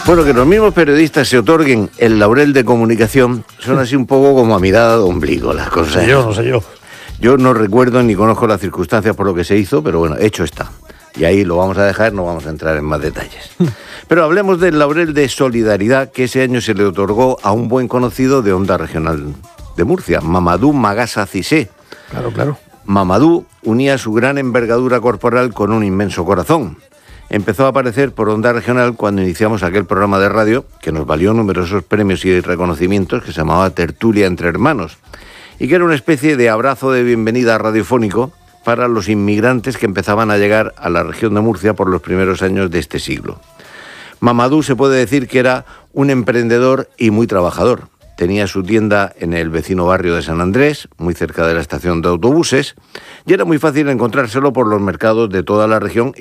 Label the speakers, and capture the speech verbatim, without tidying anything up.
Speaker 1: Bueno, que los mismos periodistas se otorguen el laurel de comunicación son así un poco como a mirada de ombligo las cosas.
Speaker 2: No sé yo, no sé yo.
Speaker 1: Yo no recuerdo ni conozco las circunstancias por lo que se hizo, pero bueno, hecho está. Y ahí lo vamos a dejar, no vamos a entrar en más detalles. Pero hablemos del laurel de solidaridad que ese año se le otorgó a un buen conocido de Onda Regional de Murcia, Mamadou Magassa Cissé.
Speaker 2: Claro, claro.
Speaker 1: Mamadou unía su gran envergadura corporal con un inmenso corazón. Empezó a aparecer por Onda Regional cuando iniciamos aquel programa de radio que nos valió numerosos premios y reconocimientos, que se llamaba Tertulia entre Hermanos, y que era una especie de abrazo de bienvenida radiofónico para los inmigrantes que empezaban a llegar a la región de Murcia por los primeros años de este siglo. Mamadou se puede decir que era un emprendedor y muy trabajador. Tenía su tienda en el vecino barrio de San Andrés, muy cerca de la estación de autobuses, y era muy fácil encontrárselo por los mercados de toda la región